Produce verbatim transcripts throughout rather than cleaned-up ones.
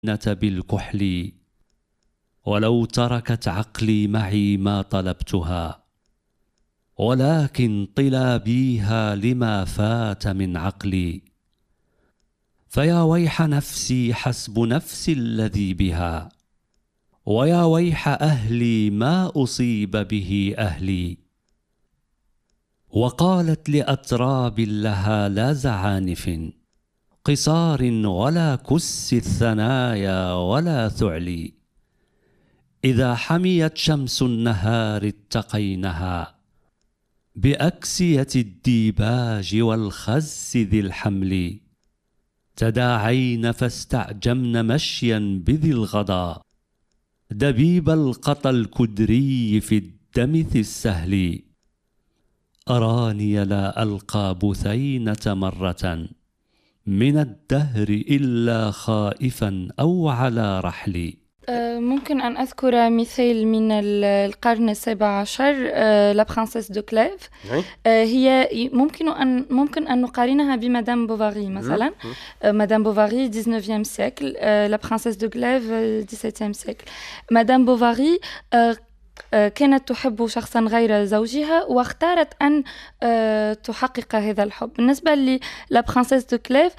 بالكحل، ولو تركت عقلي معي ما طلبتها، ولكن طلابيها لما فات من عقلي. فيا ويح نفسي حسب نفسي الذي بها، ويا ويح أهلي ما أصيب به أهلي. وقالت لأتراب لها لا زعانف قصار ولا كس الثنايا ولا ثعلي، إذا حميت شمس النهار اتقينها بأكسية الديباج والخس ذي الحمل. تداعين فاستعجمن مشيا بذي الغضا، دبيب القطى الكدري في الدمث السهل. أراني لا ألقى بثينة مرة من الدهر إلا خائفا أو على رحلي. ممكن أن أذكر مثال من القرن السابع عشر، لا برانسيس دو كليف. هي ممكن أن ممكن أن نقارنها بمدام بوفاري مثلا. مدام بوفاري ديزنوفيام سيكل، لا برانسيس دو كليف ديسيتيام سيكل. مدام بوفاري كانت تحب شخصا غير زوجها واختارت أن تحقق هذا الحب. بالنسبة للا برانسيس دو كليف،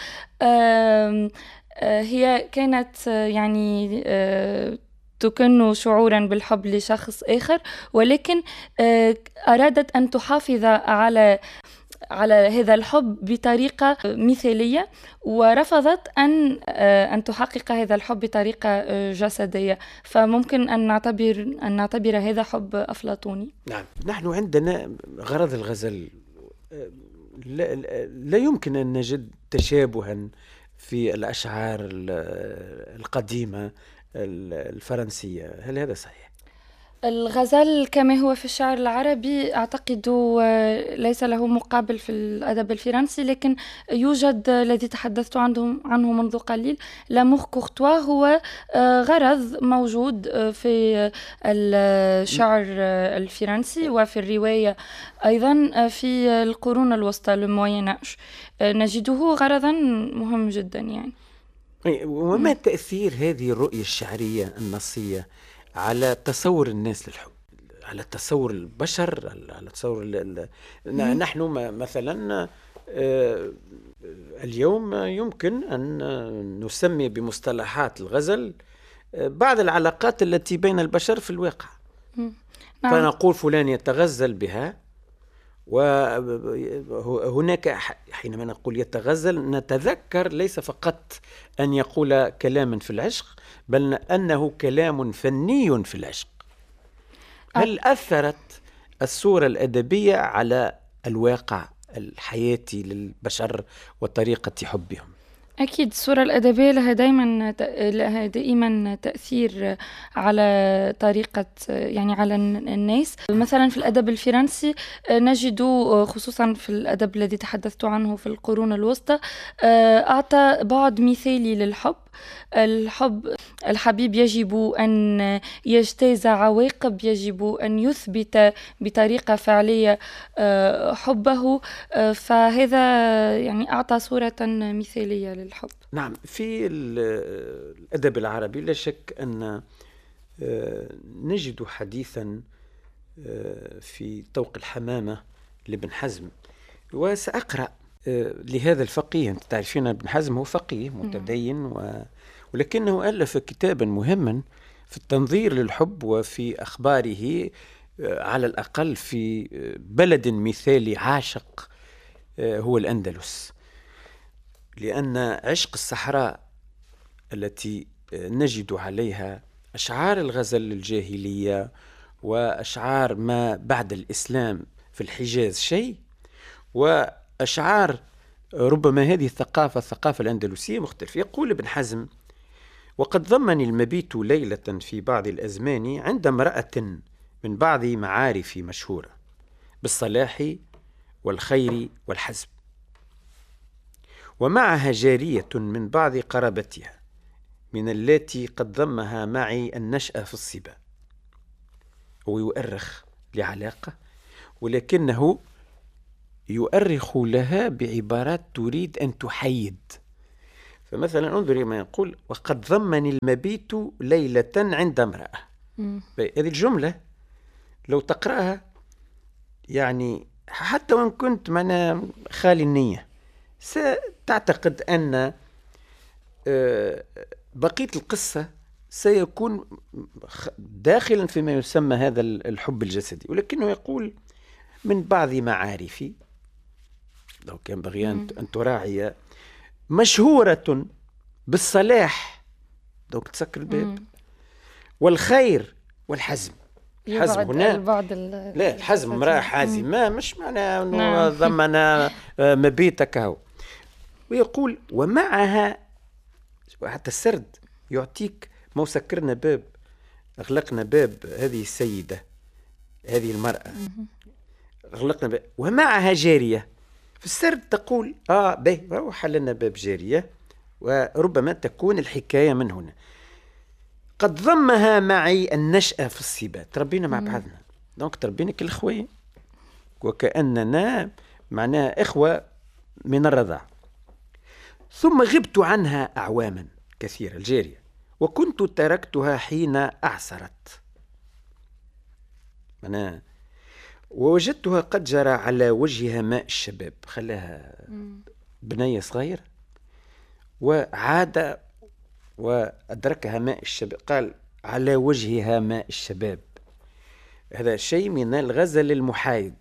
هي كانت يعني تكن شعورا بالحب لشخص آخر، ولكن أرادت أن تحافظ على على هذا الحب بطريقة مثالية، ورفضت أن أن تحقق هذا الحب بطريقة جسدية. فممكن أن نعتبر أن نعتبر هذا حب أفلاطوني. نعم، نحن عندنا غرض الغزل لا, لا يمكن أن نجد تشابها في الأشعار القديمة الفرنسية. هل هذا صحيح؟ الغزل كما هو في الشعر العربي أعتقد ليس له مقابل في الأدب الفرنسي، لكن يوجد الذي تحدثت عنه عنه منذ قليل، لامور كورتوا، هو غرض موجود في الشعر الفرنسي وفي الرواية أيضا في القرون الوسطى، المويناج، نجده غرضا مهم جدا يعني. وما تأثير هذه الرؤية الشعرية النصية على تصور الناس للحب، على تصور البشر، على تصور ال ال نحن مثلا اليوم يمكن أن نسمي بمصطلحات الغزل بعض العلاقات التي بين البشر في الواقع. فنقول فلان يتغزل بها، وهناك حينما نقول يتغزل نتذكر ليس فقط أن يقول كلاما في العشق، بل أنه كلام فني في العشق. هل أثرت الصورة الأدبية على الواقع الحياتي للبشر وطريقة حبهم؟ أكيد الصورة الأدبية لها دائما لها دائما تأثير على طريقة يعني على الناس. مثلا في الأدب الفرنسي نجد، خصوصا في الأدب الذي تحدثت عنه في القرون الوسطى، أعطى بعد مثالي للحب. الحب الحبيب يجب أن يجتاز عواقب، يجب أن يثبت بطريقة فعلية حبه، فهذا يعني أعطى صورة مثالية للحب. نعم، في الأدب العربي لا شك أن نجد حديثا في طوق الحمامة لابن حزم، وسأقرأ لهذا الفقيه. أنت تعرفين ابن حزم هو فقيه متدين، و... ولكنه ألف كتابا مهما في التنظير للحب وفي أخباره، على الأقل في بلد مثالي عاشق هو الأندلس. لأن عشق الصحراء التي نجد عليها أشعار الغزل الجاهلية وأشعار ما بعد الإسلام في الحجاز شيء، وأشعار ربما هذه الثقافة الثقافة الأندلسية مختلفة. يقول ابن حزم: وقد ضمني المبيت ليلة في بعض الأزمان عند امرأة من بعض معارفي مشهورة بالصلاح والخير والحزم، ومعها جارية من بعض قرابتها من اللاتي قد ضمها معي النشأة في الصبا. هو يؤرخ لعلاقة، ولكنه يؤرخ لها بعبارات تريد أن تحيد. فمثلا انظري ما يقول: وقد ضمني المبيت ليلة عند امرأة. هذه الجملة لو تقرأها يعني حتى وإن كنت معنا خالي النية ستعتقد أن بقية القصة سيكون داخلا فيما يسمى هذا الحب الجسدي، ولكنه يقول: من بعض معارفي، لو كان بغي أن تراعي، مشهورة بالصلاح، دوك تسكر الباب، والخير والحزم. الحزم هنا البعض لا، الحزم امرأة حازمة مش معناه أنه ضمن مبيتك هو. ويقول: ومعها، حتى السرد يعطيك، ما سكرنا باب، أغلقنا باب هذه السيدة، هذه المرأة، أغلقنا باب، ومعها جارية. في السرد تقول: آه به حللنا باب جارية، وربما تكون الحكاية من هنا. قد ضمها معي النشأة في الصبا، تربينا مع بعضنا، دونك تربينا كالإخوة، وكأننا معناها إخوة من الرضاع. ثم غبت عنها أعواما كثيرة، الجارية، وكنت تركتها حين أعسرت، معناها ووجدتها قد جرى على وجهها ماء الشباب، خلاها بنية صغيرة وعاد وأدركها ماء الشباب، قال: على وجهها ماء الشباب. هذا شيء من الغزل المحايد.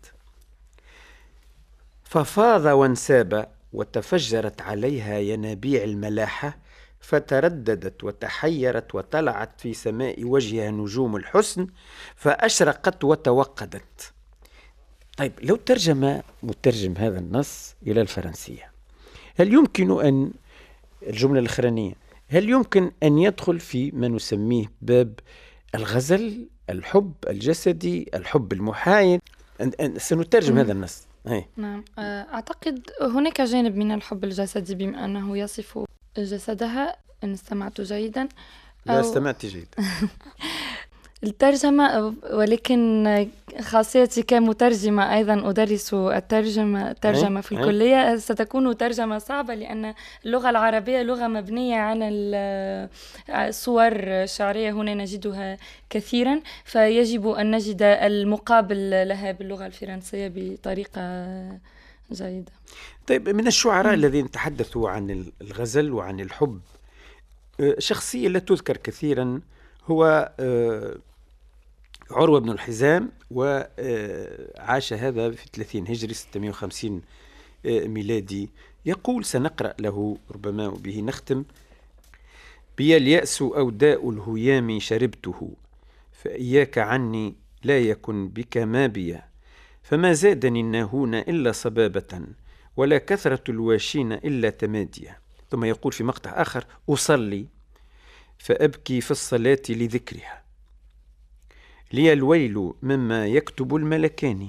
ففاض وانساب وتفجرت عليها ينابيع الملاحة، فترددت وتحيرت وطلعت في سماء وجهها نجوم الحسن، فأشرقت وتوقدت. طيب، لو ترجم مترجم هذا النص إلى الفرنسية، هل يمكن أن الجملة الأخرانية هل يمكن أن يدخل في ما نسميه باب الغزل، الحب الجسدي، الحب المحايد؟ سنترجم هذا النص. هي. نعم، أعتقد هناك جانب من الحب الجسدي بما أنه يصف جسدها، إن استمعت جيدا. لا، استمعت جيدا. الترجمة، ولكن خاصيتي كمترجمة أيضا أدرس الترجمة ترجمة في الكلية، ستكون ترجمة صعبة لأن اللغة العربية لغة مبنية على الصور الشعرية، هنا نجدها كثيرا، فيجب أن نجد المقابل لها باللغة الفرنسية بطريقة جيدة. طيب، من الشعراء الذين تحدثوا عن الغزل وعن الحب، شخصية لا تذكر كثيرا هو عروة بن الحزام، وعاش هذا في ثلاثين هجري ستمائة وخمسين ميلادي. يقول: سنقرأ له ربما به نختم: بي اليأس أو داء الهيام شربته، فإياك عني لا يكن بك ما بيا، فما زادني الناهون إلا صبابة، ولا كثرة الواشين إلا تماديا. ثم يقول في مقطع آخر: أصلي فأبكي في الصلاة لذكرها، لي الويل مما يكتب الملكان،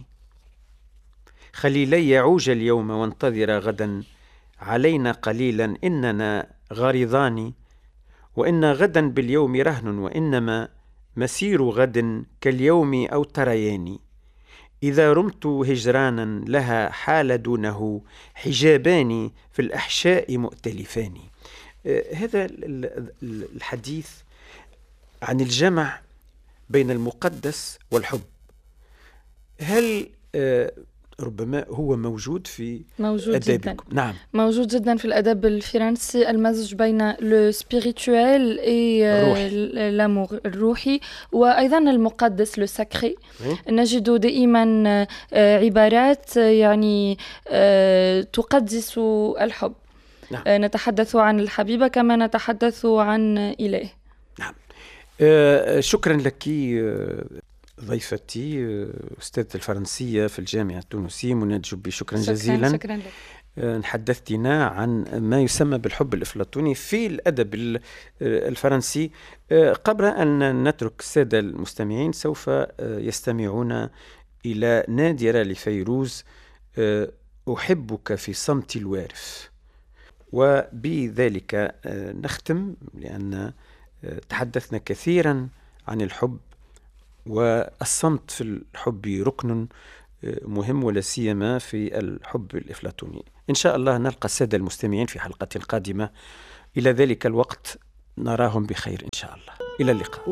خليلي يعوج اليوم وانتظر غدا، علينا قليلا إننا غارضان، وإن غدا باليوم رهن، وإنما مسير غد كاليوم أو تريان، إذا رمت هجرانا لها حال دونه، حجابان في الأحشاء مؤتلفان. هذا الحديث عن الجمع بين المقدس والحب، هل ربما هو موجود في موجود جدا. نعم، موجود جدا في الأدب الفرنسي، المزج بين لو سبيريتويل اي لامور الروحي، وأيضا المقدس لو ساكري. نجد دائما عبارات يعني تقدس الحب. نعم. نتحدث عن الحبيبة كما نتحدث عن إله. نعم. آه شكرا لك ضيفتي أستاذة الفرنسية في الجامعة التونسية منى الجبي، شكرا, شكرا جزيلا. شكرا لك. آه نحدثتنا عن ما يسمى بالحب الأفلاطوني في الأدب الفرنسي. آه قبل أن نترك السادة المستمعين سوف آه يستمعون إلى نادرة لفيروز، آه أحبك في صمت الوارف. وبذلك نختم، لأن تحدثنا كثيرا عن الحب، والصمت في الحب ركن مهم، ولا سيما في الحب الأفلاطوني. إن شاء الله نلقى السادة المستمعين في حلقة قادمة، إلى ذلك الوقت نراهم بخير إن شاء الله. إلى اللقاء.